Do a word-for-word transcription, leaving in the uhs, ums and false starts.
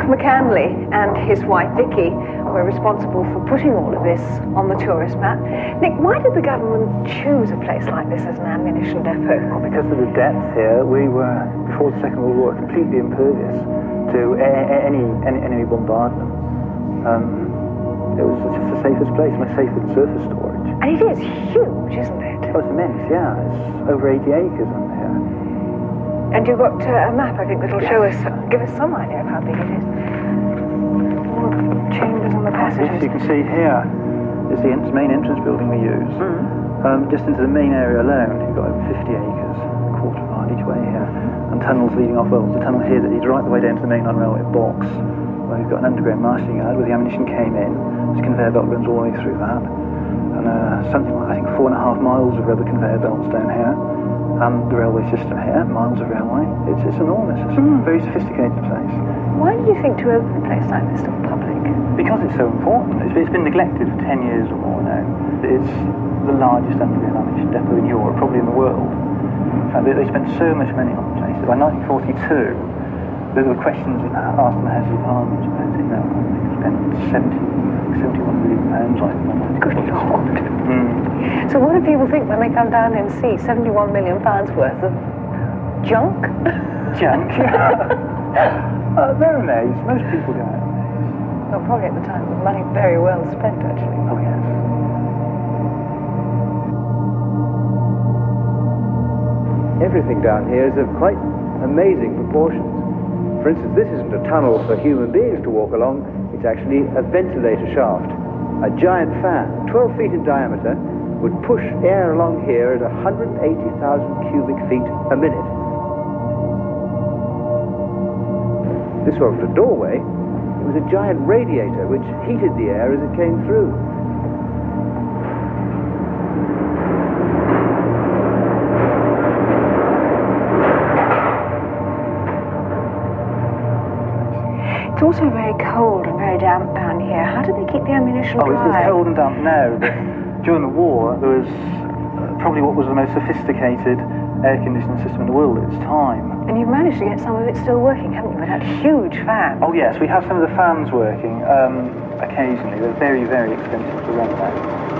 McCandley and his wife Vicky were responsible for putting all of this on the tourist map. Nick, why did the government choose a place like this as an ammunition depot? Well, because of the depth here, we were, before the Second World War, completely impervious to a a any, any enemy bombardment. Um, it was just the safest place, much safer than surface storage. And it is huge, isn't it? Oh, it's immense, yeah. It's over eighty acres under here. And you've got uh, a map, I think, that'll yes. show us, give us some idea of how big it is. More chambers on the passages. Yes, you can see here is the main entrance building we use. Mm. Um, just into the main area alone, you've got over fifty acres, a quarter of mile each way here, and tunnels leading off. Well, there's a tunnel here that leads right the way down to the mainline railway box, where we've got an underground marshalling yard where the ammunition came in. There's a conveyor belt runs all the way through that, and uh, something like, I think, four and a half miles of rubber conveyor belts down here. And the railway system here, miles of railway. It's, it's enormous. It's mm. a very sophisticated place. Why did you think to open a place like this to the public? Because it's so important. It's, it's been neglected for ten years or more now. It's the largest underground ammunition depot in Europe, probably in the world. In fact, they, they spent so much money on the place that by nineteen forty-two, there were questions asked in the House of Parliament about it. You know, they spent seventy, seventy-one million pounds on it. Good Lord. Mm. So what do people think when they come down and see seventy-one million pounds worth of junk? Junk? uh, they're amazed. Most people go out amazed. Well, probably at the time, money very well spent, actually. Oh, yes. Everything down here is of quite amazing proportions. For instance, this isn't a tunnel for human beings to walk along. It's actually a ventilator shaft. A giant fan, twelve feet in diameter, would push air along here at one hundred eighty thousand cubic feet a minute. This wasn't a doorway, it was a giant radiator which heated the air as it came through. It's also very cold and very damp down here. How do they keep the ammunition oh, dry? Oh, it's cold and damp now, but during the war, there was uh, probably what was the most sophisticated air conditioning system in the world at its time. And you've managed to get some of it still working, haven't you, with that huge fan? Oh yes, we have some of the fans working um, occasionally. They're very, very expensive to run now.